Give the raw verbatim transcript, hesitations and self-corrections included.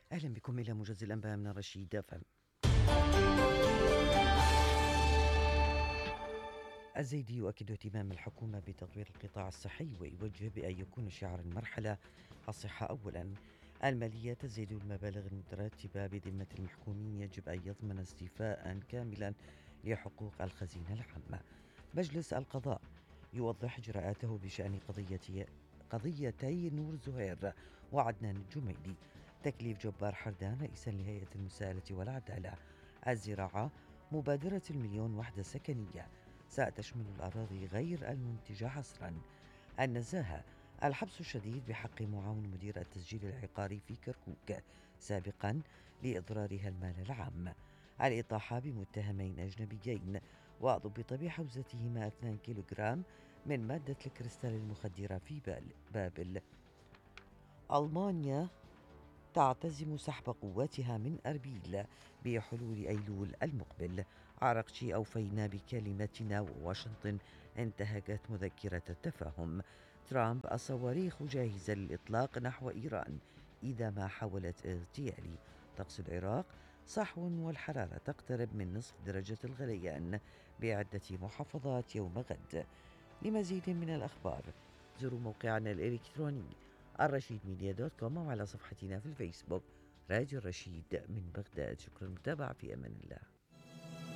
أهلا بكم إلى موجز الأنباء من رشيد أفهم. الزيدي يؤكد اهتمام الحكومة بتطوير القطاع الصحي ويوجه بأن يكون شعار المرحلة الصحة أولا. المالية تزيد المبالغ المترتبة بذمة المحكومين يجب أن يضمن استيفاء كاملا لحقوق الخزينة العامة. مجلس القضاء يوضح إجراءاته بشأن قضية قضيتي نور زهير وعدنان الجميلي. تكليف جبار حردان رئيسا لهيئة المساءلة والعدالة. الزراعة مبادرة المليون وحدة سكنية ستشمل الأراضي غير المنتجة حصرا. النزاهة الحبس الشديد بحق معاون مدير التسجيل العقاري في كركوك سابقا لإضرارها المال العام. الإطاحة بمتهمين أجنبيين وضبط بحوزتهما اثنين كيلوغرام من مادة الكريستال المخدرة في بابل. ألمانيا تعتزم سحب قواتها من أربيل بحلول أيلول المقبل. عرقشي أوفينا بكلمتنا وواشنطن انتهكت مذكرة التفاهم. ترامب الصواريخ جاهزة للإطلاق نحو إيران إذا ما حاولت اغتيالي. طقس العراق صحو والحرارة تقترب من نصف درجة الغليان بعدة محافظات يوم غد. لمزيد من الأخبار زوروا موقعنا الإلكتروني الرشيد ميديا دوت كوم وعلى صفحتنا في الفيسبوك راديو الرشيد من بغداد. شكرا للمتابعة، في أمان الله.